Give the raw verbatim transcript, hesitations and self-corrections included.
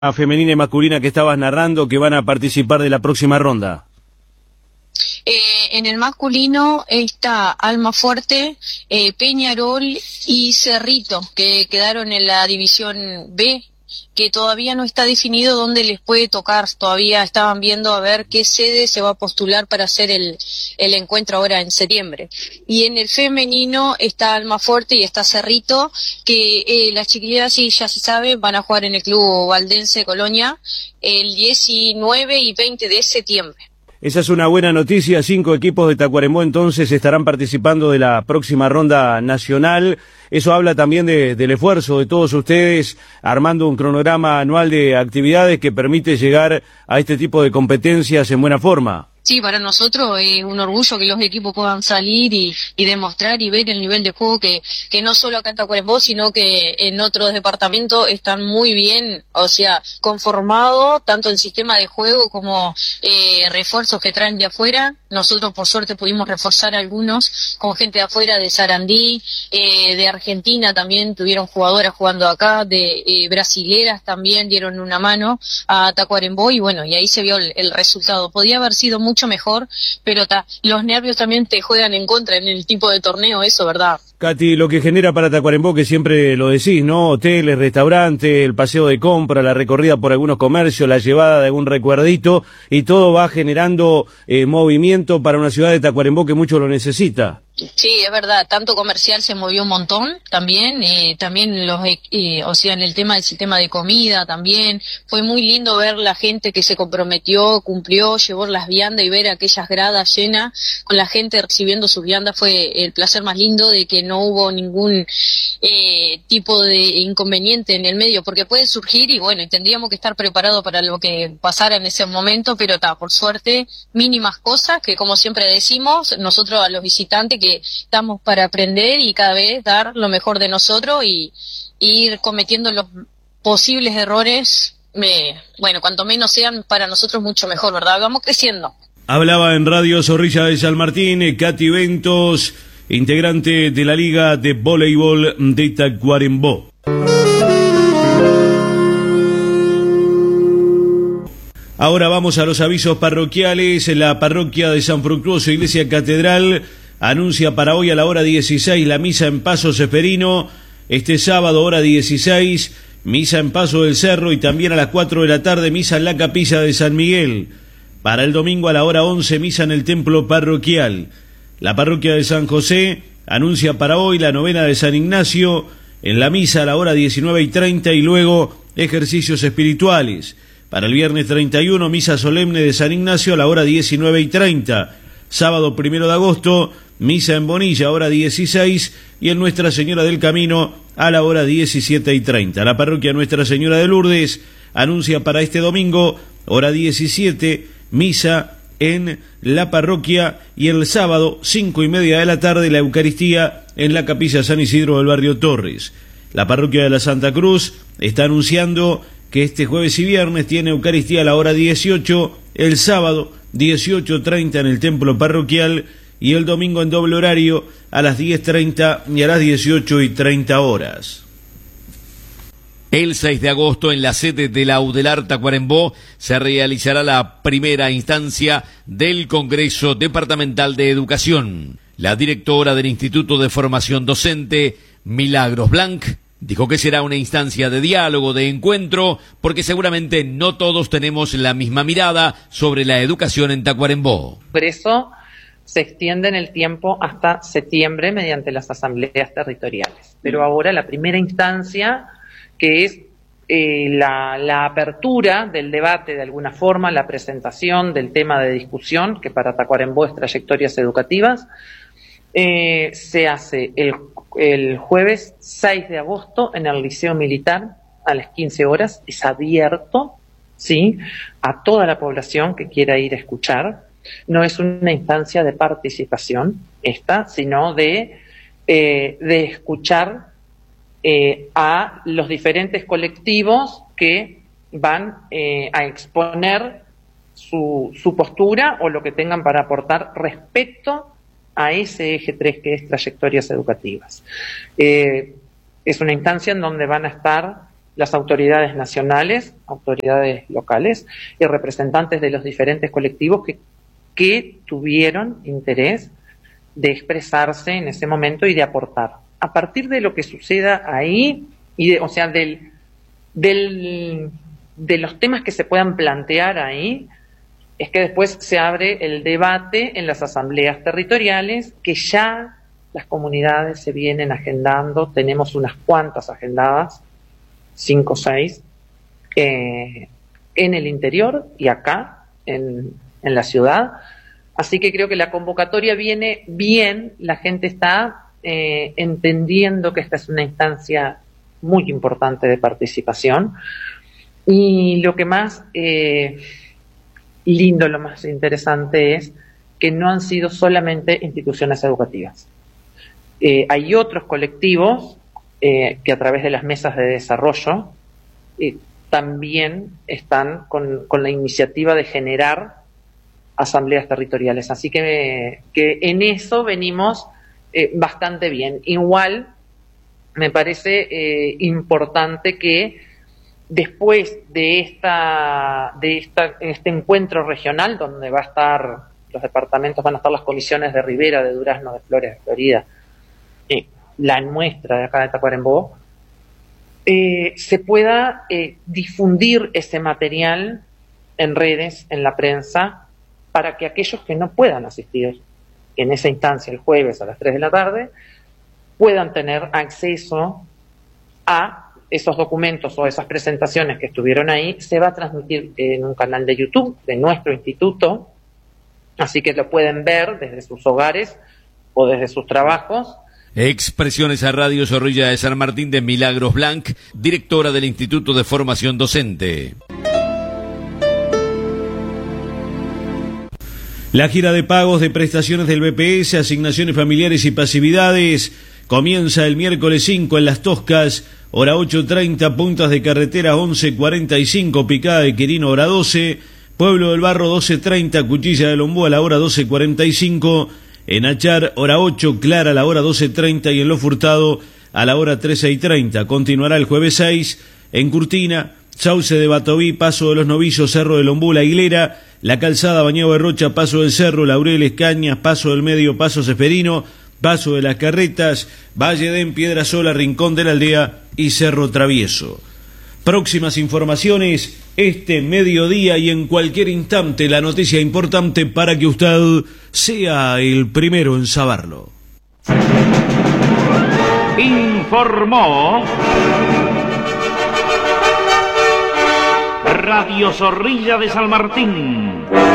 Femenina y masculina que estabas narrando que van a participar de la próxima ronda? Eh, en el masculino está Almafuerte, eh, Peñarol y Cerrito, que quedaron en la división B, que todavía no está definido dónde les puede tocar. Todavía estaban viendo a ver qué sede se va a postular para hacer el, el encuentro ahora en septiembre. Y en el femenino está Almafuerte y está Cerrito, que eh, las chiquillas, sí, ya se sabe, van a jugar en el Club Valdense Colonia el diecinueve y veinte de septiembre. Esa es una buena noticia. Cinco equipos de Tacuarembó entonces estarán participando de la próxima ronda nacional. Eso habla también de, del esfuerzo de todos ustedes armando un cronograma anual de actividades que permite llegar a este tipo de competencias en buena forma. Sí, para nosotros es un orgullo que los equipos puedan salir y, y demostrar y ver el nivel de juego que, que no solo acá en Tacuarembó, sino que en otros departamentos están muy bien, o sea, conformados, tanto en sistema de juego como eh, refuerzos que traen de afuera. Nosotros por suerte pudimos reforzar algunos con gente de afuera, de Sarandí, eh, de Argentina también tuvieron jugadoras jugando acá, de eh, brasileras también dieron una mano a Tacuarembó y bueno, y ahí se vio el, el resultado. Podía haber sido muy mucho mejor, pero ta, los nervios también te juegan en contra en el tipo de torneo, eso, ¿verdad? Katy, lo que genera para Tacuarembó, que siempre lo decís, ¿no? Hoteles, restaurantes, el paseo de compra, la recorrida por algunos comercios, la llevada de algún recuerdito, y todo va generando eh, movimiento para una ciudad de Tacuarembó que mucho lo necesita. Sí, es verdad, tanto comercial se movió un montón también, eh, también los, eh, o sea, en el tema del sistema de comida también, fue muy lindo ver la gente que se comprometió, cumplió, llevó las viandas y ver aquellas gradas llenas con la gente recibiendo sus viandas, fue el placer más lindo de que no hubo ningún eh, tipo de inconveniente en el medio, porque puede surgir y bueno, y tendríamos que estar preparados para lo que pasara en ese momento, pero está, por suerte, mínimas cosas que como siempre decimos, nosotros a los visitantes que estamos para aprender y cada vez dar lo mejor de nosotros y, y ir cometiendo los posibles errores, me, bueno, cuanto menos sean para nosotros mucho mejor, ¿verdad? Vamos creciendo. Hablaba en Radio Zorrilla de San Martín, Katy Ventos, integrante de la Liga de Voleibol de Tacuarembó. Ahora vamos a los avisos parroquiales. La parroquia de San Fructuoso, Iglesia Catedral, anuncia para hoy a la hora dieciséis la misa en Paso Ceferino. Este sábado, hora dieciséis, misa en Paso del Cerro y también a las cuatro de la tarde, misa en la Capilla de San Miguel. Para el domingo a la hora once, misa en el templo parroquial. La parroquia de San José anuncia para hoy la novena de San Ignacio en la misa a la hora diecinueve y treinta y luego ejercicios espirituales. Para el viernes treinta y uno, misa solemne de San Ignacio a la hora diecinueve y treinta. Sábado primero de agosto, misa en Bonilla, hora dieciséis, y en Nuestra Señora del Camino a la hora diecisiete y treinta. La parroquia Nuestra Señora de Lourdes anuncia para este domingo, hora diecisiete, misa en la parroquia, y el sábado, cinco y media de la tarde, la Eucaristía en la Capilla San Isidro del barrio Torres. La parroquia de la Santa Cruz está anunciando que este jueves y viernes tiene Eucaristía a la hora dieciocho, el sábado dieciocho treinta en el templo parroquial y el domingo en doble horario a las diez treinta y a las dieciocho y treinta horas. El seis de agosto en la sede de la UDELAR Tacuarembó se realizará la primera instancia del Congreso Departamental de Educación. La directora del Instituto de Formación Docente, Milagros Blanc, dijo que será una instancia de diálogo, de encuentro, porque seguramente no todos tenemos la misma mirada sobre la educación en Tacuarembó. El Congreso se extiende en el tiempo hasta septiembre mediante las asambleas territoriales. Pero ahora la primera instancia, que es eh, la, la apertura del debate de alguna forma, la presentación del tema de discusión, que para Tacuarembó es trayectorias educativas, eh, se hace el el jueves seis de agosto en el Liceo Militar a las quince horas. Es abierto, ¿sí?, a toda la población que quiera ir a escuchar. No es una instancia de participación esta, sino de, eh, de escuchar eh, a los diferentes colectivos que van eh, a exponer su, su postura o lo que tengan para aportar respecto a ese eje tres que es trayectorias educativas. Eh, es una instancia en donde van a estar las autoridades nacionales, autoridades locales y representantes de los diferentes colectivos que, que tuvieron interés de expresarse en ese momento y de aportar. A partir de lo que suceda ahí, y de, o sea, del, del, de los temas que se puedan plantear ahí, es que después se abre el debate en las asambleas territoriales, que ya las comunidades se vienen agendando, tenemos unas cuantas agendadas, cinco o seis, eh, en el interior y acá, en, en la ciudad. Así que creo que la convocatoria viene bien, la gente está eh, entendiendo que esta es una instancia muy importante de participación. Y lo que más eh, lindo, lo más interesante es que no han sido solamente instituciones educativas. Eh, hay otros colectivos eh, que a través de las mesas de desarrollo eh, también están con, con la iniciativa de generar asambleas territoriales. Así que, que en eso venimos eh, bastante bien. Igual me parece eh, importante que después de esta, de esta, este encuentro regional, donde va a estar, los departamentos van a estar las comisiones de Rivera, de Durazno, de Flores, de Florida, eh, la nuestra de acá de Tacuarembó, eh, se pueda eh, difundir ese material en redes, en la prensa, para que aquellos que no puedan asistir en esa instancia el jueves a las tres de la tarde, puedan tener acceso a esos documentos o esas presentaciones que estuvieron ahí. Se va a transmitir en un canal de YouTube de nuestro instituto, así que lo pueden ver desde sus hogares o desde sus trabajos. Expresiones a Radio Zorrilla de San Martín de Milagros Blanc, directora del Instituto de Formación Docente. La gira de pagos de prestaciones del B P S, asignaciones familiares y pasividades comienza el miércoles cinco en Las Toscas, hora ocho treinta, puntas de carretera once cuarenta y cinco, picada de Quirino, hora doce, Pueblo del Barro doce treinta, Cuchilla de Lombú a la hora doce cuarenta y cinco, en Achar hora ocho, Clara a la hora doce treinta y en Lo Furtado a la hora trece y treinta. Continuará el jueves seis en Curtina, Sauce de Batoví, Paso de los Novicios, Cerro de Lombú, La Hilera, La Calzada, Bañado de Rocha, Paso del Cerro, Laureles, Cañas, Paso del Medio, Paso Ceferino, Paso de las Carretas, Valle de Piedra Sola, Rincón de la Aldea y Cerro Travieso. Próximas informaciones este mediodía y en cualquier instante, la noticia importante para que usted sea el primero en saberlo. Informó Radio Zorrilla de San Martín.